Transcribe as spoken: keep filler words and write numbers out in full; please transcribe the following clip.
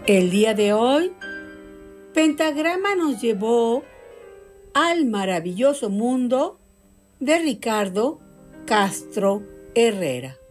El día de hoy, Pentagrama nos llevó al maravilloso mundo de Ricardo Castro Herrera.